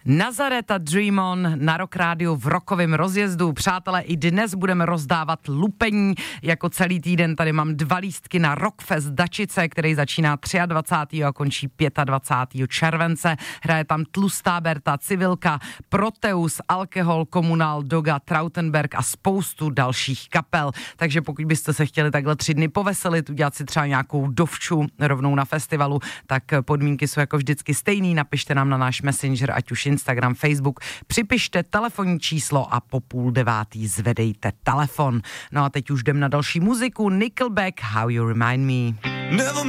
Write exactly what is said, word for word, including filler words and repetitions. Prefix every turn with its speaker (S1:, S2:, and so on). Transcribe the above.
S1: Nazareta Dream On na Rock Rádiu v rokovém rozjezdu. Přátelé, i dnes budeme rozdávat lupení. Jako celý týden tady mám dva lístky na Rockfest Dačice, který začíná dvacátého třetího a končí dvacátého pátého července. Hraje tam Tlustá Berta, Civilka, Proteus, Alkohol, Komunál, Doga, Trautenberg a spoustu dalších kapel. Takže pokud byste se chtěli takhle tři dny poveselit, udělat si třeba nějakou dovču rovnou na festivalu, tak podmínky jsou jako vždycky stejný. Napište nám na náš Messenger, ať už Instagram, Facebook, připište telefonní číslo a po půl devátý zvedejte telefon. No a teď už jdem na další muziku. Nickelback, How You Remind Me.